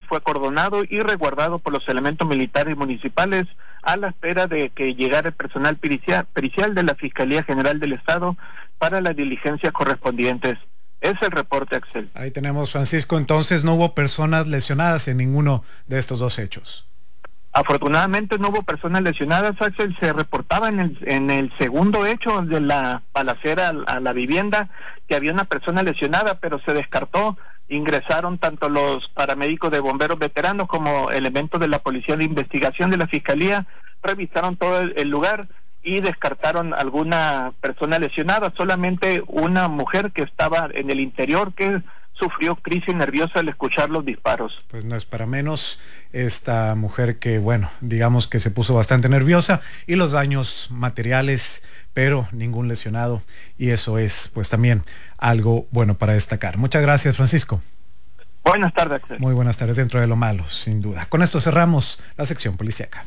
fue acordonado y resguardado por los elementos militares y municipales a la espera de que llegara el personal pericial de la Fiscalía General del Estado para las diligencias correspondientes. Es el reporte, Axel. Ahí tenemos, Francisco. Entonces no hubo personas lesionadas en ninguno de estos dos hechos. Afortunadamente no hubo personas lesionadas, Axel. Se reportaba en el segundo hecho de la balacera a la vivienda que había una persona lesionada, pero se descartó. Ingresaron tanto los paramédicos de bomberos veteranos como elementos de la Policía de Investigación de la Fiscalía, revisaron todo el lugar y descartaron alguna persona lesionada, solamente una mujer que estaba en el interior que sufrió crisis nerviosa al escuchar los disparos. Pues no es para menos esta mujer que, bueno, digamos que se puso bastante nerviosa, y los daños materiales, pero ningún lesionado, y eso es pues también algo bueno para destacar. Muchas gracias, Francisco. Buenas tardes, Axel. Muy buenas tardes, dentro de lo malo, sin duda. Con esto cerramos la sección policíaca.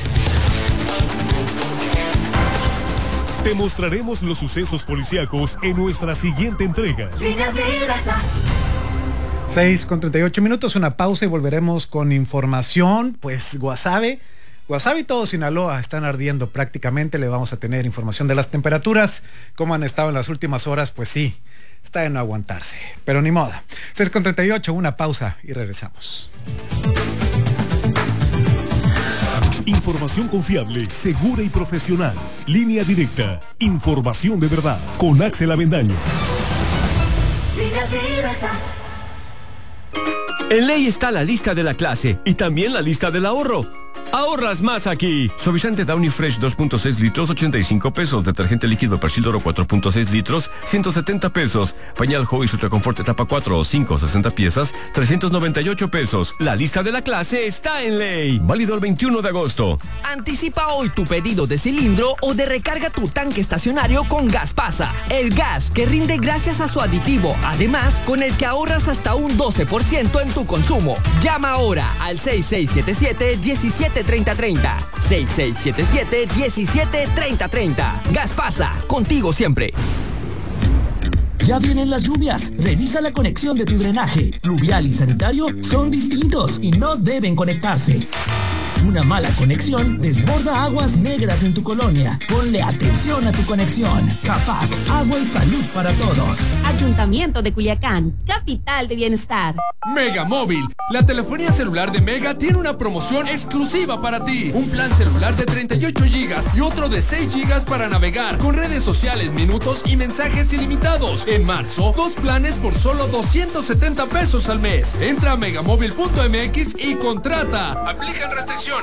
Te mostraremos los sucesos policíacos en nuestra siguiente entrega. 6:38, una pausa y volveremos con información. Pues Guasave y todo Sinaloa están ardiendo prácticamente. Le vamos a tener información de las temperaturas, cómo han estado en las últimas horas. Pues sí, está de no aguantarse, pero ni modo. 6:38, una pausa y regresamos. Información confiable, segura y profesional. Línea Directa. Información de verdad. Con Axel Avendaño. Línea Directa. En ley está la lista de la clase y también la lista del ahorro. Ahorras más aquí. Suavizante Downy Fresh 2.6 litros, 85 pesos. Detergente líquido Persil Oro 4.6 litros, 170 pesos. Pañal Joy Ultra Confort etapa 4 o 5, 60 piezas, 398 pesos. La lista de la clase está en ley. Válido el 21 de agosto. Anticipa hoy tu pedido de cilindro o de recarga tu tanque estacionario con Gaspasa. El gas que rinde gracias a su aditivo. Además, con el que ahorras hasta un 12% en tu consumo. Llama ahora al 6677-173030. 6677-173030. Gaspasa, contigo siempre. Ya vienen las lluvias. Revisa la conexión de tu drenaje. Pluvial y sanitario son distintos y no deben conectarse. Una mala conexión desborda aguas negras en tu colonia. Ponle atención a tu conexión. CAPAC, agua y salud para todos. Ayuntamiento de Culiacán, capital de bienestar. Mega Móvil, la telefonía celular de Mega tiene una promoción exclusiva para ti. Un plan celular de 38 GB y otro de 6 GB para navegar, con redes sociales, minutos y mensajes ilimitados. En marzo, 2 planes por solo 270 pesos al mes. Entra a megamóvil.mx y contrata. Aplican restricciones.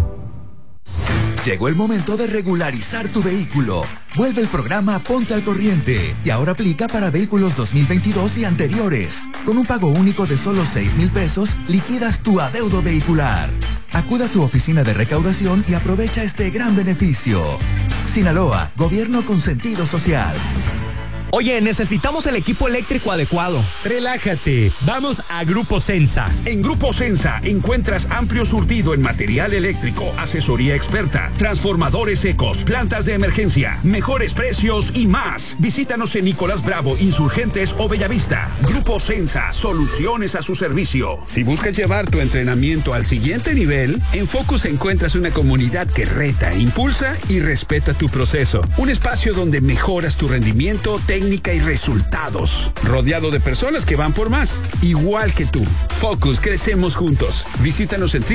Llegó el momento de regularizar tu vehículo. Vuelve el programa Ponte al Corriente y ahora aplica para vehículos 2022 y anteriores. Con un pago único de solo 6,000 pesos, liquidas tu adeudo vehicular. Acuda a tu oficina de recaudación y aprovecha este gran beneficio. Sinaloa, gobierno con sentido social. Oye, necesitamos el equipo eléctrico adecuado. Relájate, vamos a Grupo Sensa. En Grupo Sensa encuentras amplio surtido en material eléctrico, asesoría experta, transformadores secos, plantas de emergencia, mejores precios y más. Visítanos en Nicolás Bravo, Insurgentes o Bellavista. Grupo Sensa, soluciones a su servicio. Si buscas llevar tu entrenamiento al siguiente nivel, en Focus encuentras una comunidad que reta, impulsa y respeta tu proceso. Un espacio donde mejoras tu rendimiento, técnica y resultados. Rodeado de personas que van por más, igual que tú. Focus, crecemos juntos. Visítanos en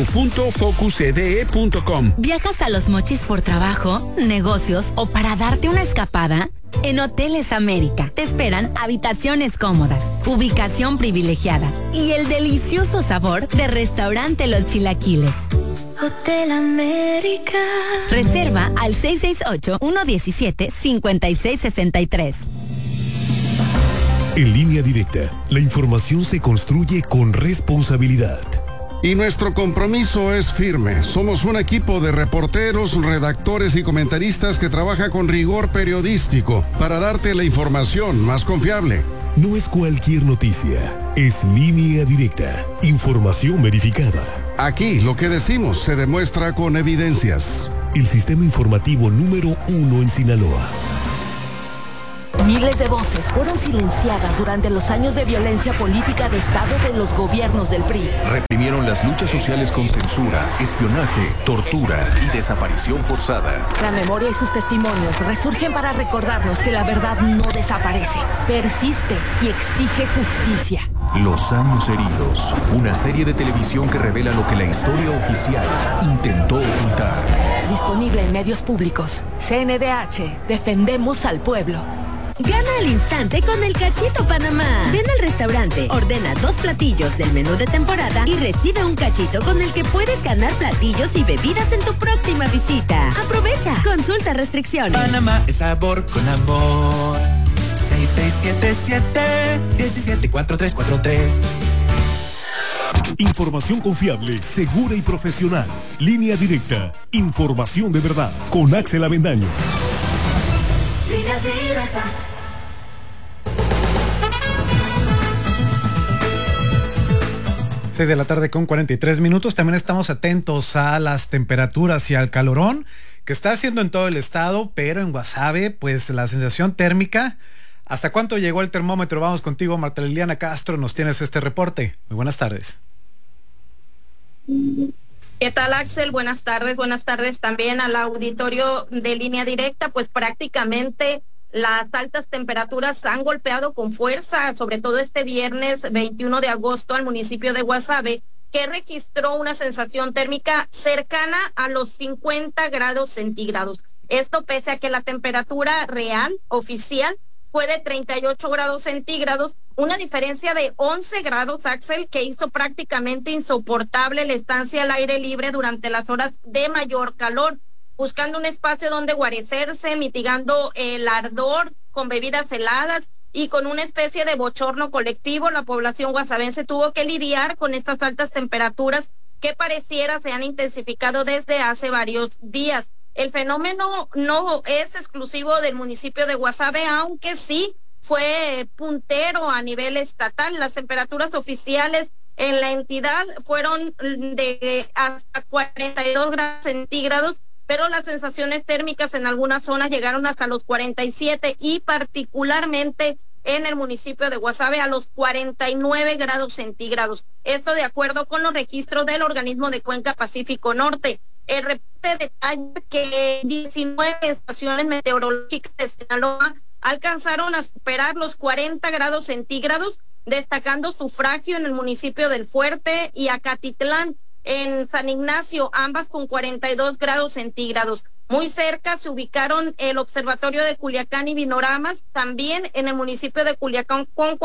www.focuscde.com. ¿Viajas a Los Mochis por trabajo, negocios o para darte una escapada? En Hoteles América te esperan habitaciones cómodas, ubicación privilegiada y el delicioso sabor de Restaurante Los Chilaquiles. Hotel América. Reserva al 668-117-5663. En Línea Directa, la información se construye con responsabilidad. Y nuestro compromiso es firme. Somos un equipo de reporteros, redactores y comentaristas que trabaja con rigor periodístico para darte la información más confiable. No es cualquier noticia, es Línea Directa, información verificada. Aquí lo que decimos se demuestra con evidencias. El sistema informativo número 1 en Sinaloa. Miles de voces fueron silenciadas durante los años de violencia política de Estado de los gobiernos del PRI. Reprimieron las luchas sociales con censura, espionaje, tortura y desaparición forzada. La memoria y sus testimonios resurgen para recordarnos que la verdad no desaparece, persiste y exige justicia. Los años heridos, una serie de televisión que revela lo que la historia oficial intentó ocultar. Disponible en medios públicos. CNDH, defendemos al pueblo. Gana al instante con el Cachito Panamá. Ven al restaurante, ordena 2 platillos del menú de temporada y recibe un cachito con el que puedes ganar platillos y bebidas en tu próxima visita. Aprovecha. Consulta restricciones. Panamá es sabor con amor. 6677-174343. Información confiable, segura y profesional. Línea directa. Información de verdad. Con Axel Avendaño. Línea directa. Seis de la tarde con 43 minutos. También estamos atentos a las temperaturas y al calorón que está haciendo en todo el estado, pero en Guasave, pues la sensación térmica. ¿Hasta cuánto llegó el termómetro? Vamos contigo, Marta Liliana Castro, nos tienes este reporte. Muy buenas tardes. ¿Qué tal, Axel? Buenas tardes también al auditorio de Línea Directa. Pues prácticamente las altas temperaturas han golpeado con fuerza, sobre todo este viernes 21 de agosto al municipio de Guasave, que registró una sensación térmica cercana a los 50 grados centígrados. Esto pese a que la temperatura real, oficial, fue de 38 grados centígrados, una diferencia de 11 grados, Axel, que hizo prácticamente insoportable la estancia al aire libre durante las horas de mayor calor, buscando un espacio donde guarecerse, mitigando el ardor con bebidas heladas y con una especie de bochorno colectivo. La población guasavense tuvo que lidiar con estas altas temperaturas que pareciera se han intensificado desde hace varios días. El fenómeno no es exclusivo del municipio de Guasave, aunque sí fue puntero a nivel estatal. Las temperaturas oficiales en la entidad fueron de hasta 42 grados centígrados, pero las sensaciones térmicas en algunas zonas llegaron hasta los 47 y particularmente en el municipio de Guasave a los 49 grados centígrados. Esto de acuerdo con los registros del organismo de Cuenca Pacífico Norte. El reporte detalla que 19 estaciones meteorológicas de Sinaloa alcanzaron a superar los 40 grados centígrados, destacando Sufragio en el municipio del Fuerte y Acatitlán en San Ignacio, ambas con 42 grados centígrados. Muy cerca se ubicaron el Observatorio de Culiacán y Vinoramas, también en el municipio de Culiacán con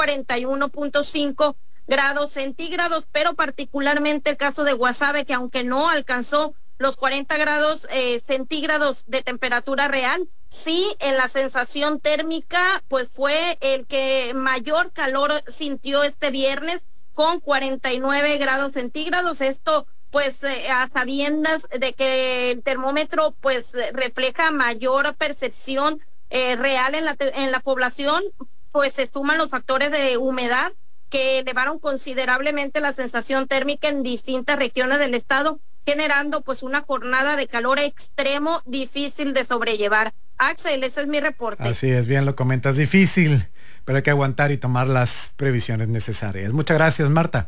41.5 grados centígrados, pero particularmente el caso de Guasave, que aunque no alcanzó los 40 grados centígrados de temperatura real, sí en la sensación térmica pues fue el que mayor calor sintió este viernes con 49 grados centígrados. Esto pues a sabiendas de que el termómetro pues refleja mayor percepción real en la población, pues se suman los factores de humedad que elevaron considerablemente la sensación térmica en distintas regiones del estado, generando pues una jornada de calor extremo difícil de sobrellevar. Axel, ese es mi reporte. Así es, bien lo comentas, difícil, pero hay que aguantar y tomar las previsiones necesarias. Muchas gracias, Marta.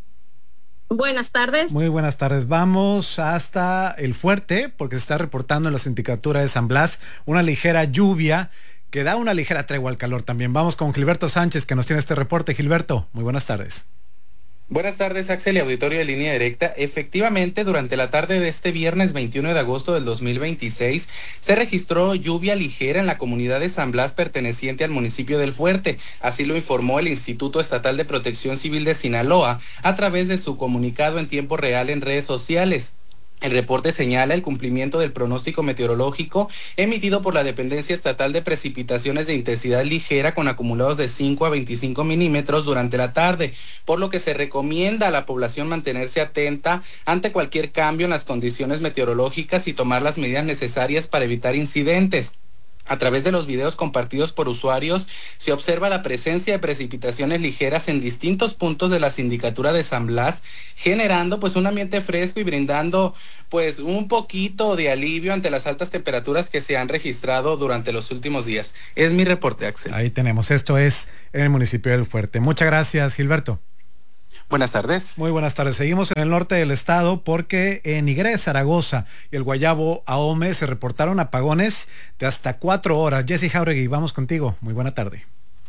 Buenas tardes. Muy buenas tardes. Vamos hasta el Fuerte, porque se está reportando en la sindicatura de San Blas una ligera lluvia que da una ligera tregua al calor también. Vamos con Gilberto Sánchez, que nos tiene este reporte. Gilberto, muy buenas tardes. Buenas tardes, Axel y auditorio de Línea Directa. Efectivamente, durante la tarde de este viernes 21 de agosto del 2026, se registró lluvia ligera en la comunidad de San Blas perteneciente al municipio del Fuerte. Así lo informó el Instituto Estatal de Protección Civil de Sinaloa a través de su comunicado en tiempo real en redes sociales. El reporte señala el cumplimiento del pronóstico meteorológico emitido por la Dependencia Estatal de Precipitaciones de Intensidad Ligera con acumulados de 5 a 25 milímetros durante la tarde, por lo que se recomienda a la población mantenerse atenta ante cualquier cambio en las condiciones meteorológicas y tomar las medidas necesarias para evitar incidentes. A través de los videos compartidos por usuarios, se observa la presencia de precipitaciones ligeras en distintos puntos de la sindicatura de San Blas, generando pues un ambiente fresco y brindando pues un poquito de alivio ante las altas temperaturas que se han registrado durante los últimos días. Es mi reporte, Axel. Ahí tenemos, esto es en el municipio del Fuerte. Muchas gracias, Gilberto. Buenas tardes. Muy buenas tardes. Seguimos en el norte del estado porque en Higuera de Zaragoza y el Guayabo Ahome se reportaron apagones de hasta 4 horas. Jessy Jauregui, vamos contigo. Muy buena tarde.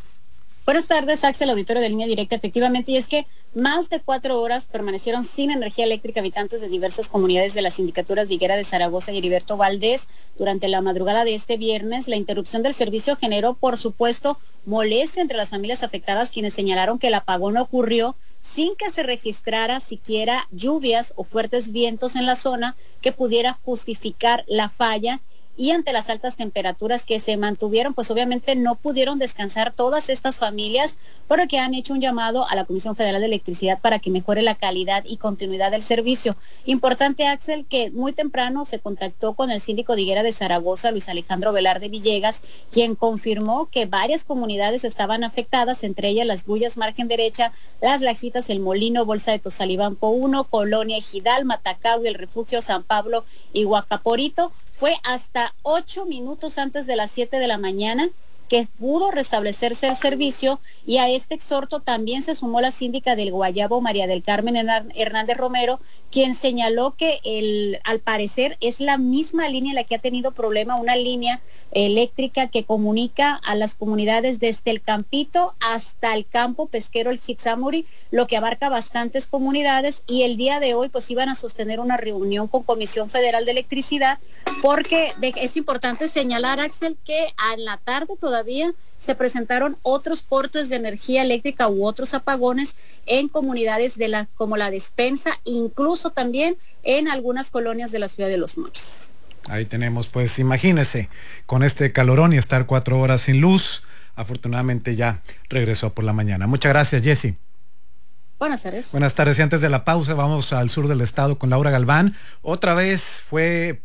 Buenas tardes, Axel, auditorio de Línea Directa. Efectivamente, y es que más de 4 horas permanecieron sin energía eléctrica habitantes de diversas comunidades de las sindicaturas de Higuera de Zaragoza y Heriberto Valdés durante la madrugada de este viernes. La interrupción del servicio generó, por supuesto, molestia entre las familias afectadas, quienes señalaron que el apagón ocurrió sin que se registrara siquiera lluvias o fuertes vientos en la zona que pudiera justificar la falla. Y ante las altas temperaturas que se mantuvieron, pues obviamente no pudieron descansar todas estas familias, por lo que han hecho un llamado a la Comisión Federal de Electricidad para que mejore la calidad y continuidad del servicio. Importante, Axel, que muy temprano se contactó con el síndico de Higuera de Zaragoza, Luis Alejandro Velarde Villegas, quien confirmó que varias comunidades estaban afectadas, entre ellas Las Gullas, Margen Derecha, Las Lajitas, El Molino, Bolsa de Tozalibampo 1, Colonia Ejidal, Matacao y el Refugio San Pablo y Huacaporito. Fue hasta 8 minutos antes de las 7 de la mañana que pudo restablecerse el servicio, y a este exhorto también se sumó la síndica del Guayabo, María del Carmen Hernández Romero, quien señaló que al parecer es la misma línea la que ha tenido problema, una línea eléctrica que comunica a las comunidades desde el Campito hasta el campo pesquero El Jitsamuri, lo que abarca bastantes comunidades, y el día de hoy pues iban a sostener una reunión con Comisión Federal de Electricidad, porque es importante señalar, Axel, que en la tarde todavía se presentaron otros cortes de energía eléctrica u otros apagones en comunidades como la Despensa, incluso también en algunas colonias de la ciudad de Los Mochis. Ahí tenemos, pues imagínese, con este calorón y estar 4 horas sin luz. Afortunadamente ya regresó por la mañana. Muchas gracias, Jessy. Buenas tardes. Buenas tardes, y antes de la pausa vamos al sur del estado con Laura Galván. Otra vez fue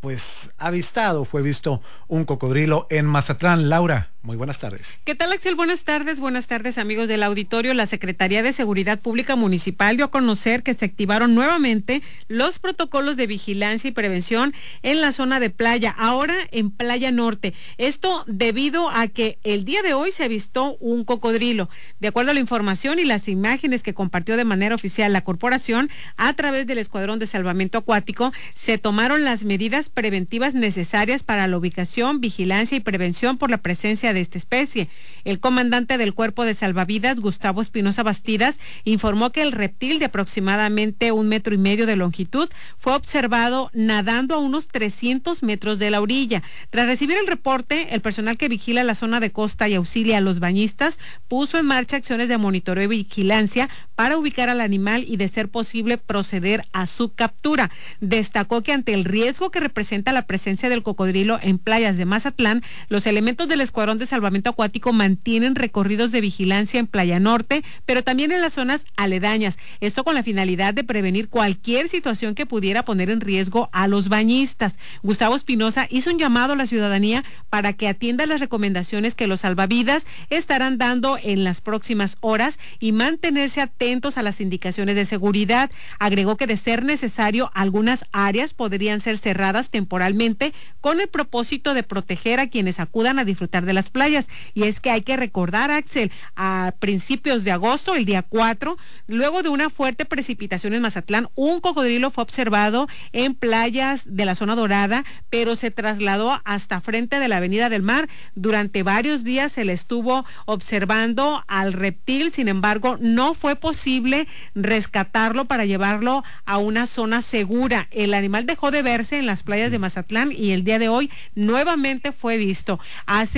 visto un cocodrilo en Mazatlán. Laura, muy buenas tardes. ¿Qué tal, Axel? Buenas tardes amigos del auditorio. La Secretaría de Seguridad Pública Municipal dio a conocer que se activaron nuevamente los protocolos de vigilancia y prevención en la zona de playa, ahora en Playa Norte. Esto debido a que el día de hoy se avistó un cocodrilo. De acuerdo a la información y las imágenes que compartió de manera oficial la corporación a través del Escuadrón de Salvamento Acuático, se tomaron las medidas preventivas necesarias para la ubicación, vigilancia y prevención por la presencia de esta especie. El comandante del Cuerpo de Salvavidas, Gustavo Espinosa Bastidas, informó que el reptil de aproximadamente 1,5 metros de longitud fue observado nadando a unos 300 metros de la orilla. Tras recibir el reporte, el personal que vigila la zona de costa y auxilia a los bañistas puso en marcha acciones de monitoreo y vigilancia para ubicar al animal y, de ser posible, proceder a su captura. Destacó que ante el riesgo que representa la presencia del cocodrilo en playas de Mazatlán, los elementos del Escuadrón de Salvamento Acuático mantienen recorridos de vigilancia en Playa Norte, pero también en las zonas aledañas. Esto con la finalidad de prevenir cualquier situación que pudiera poner en riesgo a los bañistas. Gustavo Espinosa hizo un llamado a la ciudadanía para que atienda las recomendaciones que los salvavidas estarán dando en las próximas horas y mantenerse atentos a las indicaciones de seguridad. Agregó que, de ser necesario, algunas áreas podrían ser cerradas temporalmente con el propósito de proteger a quienes acudan a disfrutar de las playas. Y es que hay que recordar, Axel, a principios de agosto, el día 4, luego de una fuerte precipitación en Mazatlán, un cocodrilo fue observado en playas de la zona dorada, pero se trasladó hasta frente de la Avenida del Mar. Durante varios días se le estuvo observando al reptil, sin embargo, no fue posible rescatarlo para llevarlo a una zona segura. El animal dejó de verse en las playas de Mazatlán y el día de hoy nuevamente fue visto. Hace unos instantes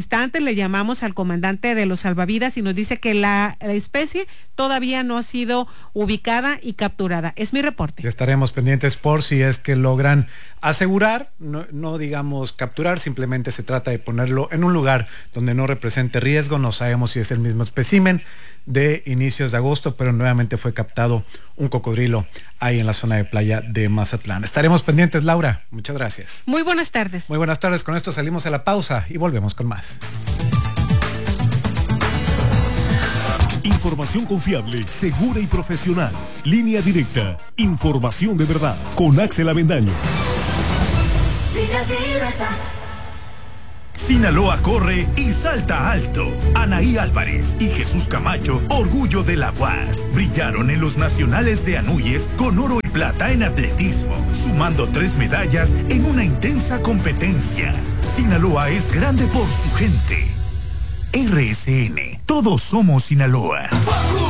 instantes le llamamos al comandante de los salvavidas y nos dice que la especie todavía no ha sido ubicada y capturada. Es mi reporte. Estaremos pendientes por si es que logran asegurar, no digamos capturar, simplemente se trata de ponerlo en un lugar donde no represente riesgo. No sabemos si es el mismo espécimen de inicios de agosto, pero nuevamente fue captado un cocodrilo ahí en la zona de playa de Mazatlán. Estaremos pendientes, Laura. Muchas gracias. Muy buenas tardes. Muy buenas tardes. Con esto salimos a la pausa y volvemos con más. Información confiable, segura y profesional. Línea Directa. Información de verdad. Con Axel Avendaño. Línea Directa. Sinaloa corre y salta alto. Anaí Álvarez y Jesús Camacho, orgullo de la UAS, brillaron en los nacionales de Anuyes con oro y plata en atletismo, sumando 3 medallas en una intensa competencia. Sinaloa es grande por su gente. RSN, todos somos Sinaloa.